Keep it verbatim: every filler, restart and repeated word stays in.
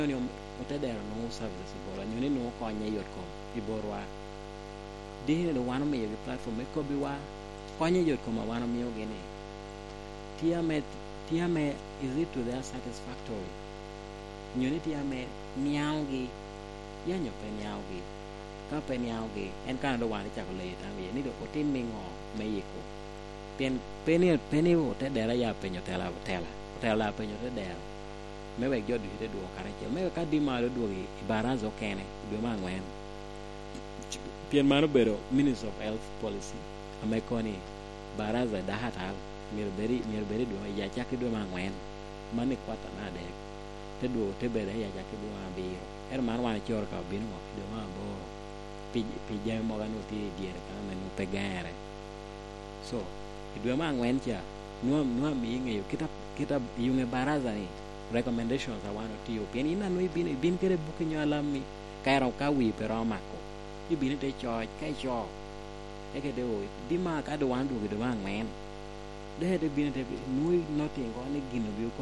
ni otedero no service ibora ni no konye yot ko iborwa dine no wano miyo platform e ko biwa konye yot ko ma wano miyo gini tiame tiame is it to their satisfactory nyoni tiame niaugi yanyo pe niaugi ka pe niaugi en kana do wani chako le tamye ni do otim mingo meyiko pen peni peni otedera ya penyo tela tela tela penyo tedera mewe jodu hite duo karache mewe ka di malo duogi ibarazo kene dwe mangwen pien mano bero Ministry of Health Policy amekoni baraza dahatal mirberi mirberi duo ya chaki dwe mangwen mane kwata nade te duo te bere ya chaki dwe mabiro er mano wan chor ka binu mo dwe maboro pi pi jam mo ganu ti diere kana menu pegare so dwe mangwen cha nuam nuam yingeyo kita kita yunge baraza ni recommendations I want to you pien ina no ibin ibin kere buki nyo alami kairo ka wi pero mako ibin te cho kai cho eke de o di ma ka do wan do do man men de de bin te nui nothing ko ni gino bi